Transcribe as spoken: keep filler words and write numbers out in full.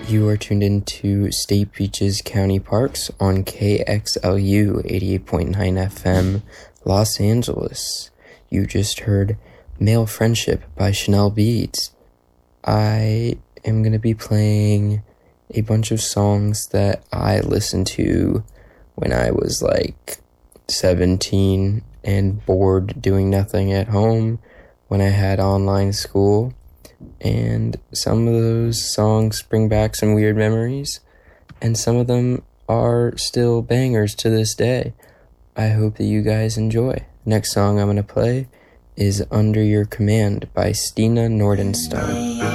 You are tuned into State Beaches County Parks on K X L U eighty-eight point nine F M, Los Angeles. You just heard Male Friendship by Chanel Beads. I am going to be playing a bunch of songs that I listened to when I was like seventeen and bored doing nothing at home when I had online school. And some of those songs bring back some weird memories, and some of them are still bangers to this day. I hope that you guys enjoy. Next song I'm going to play is Under Your Command by Stina Nordenstone.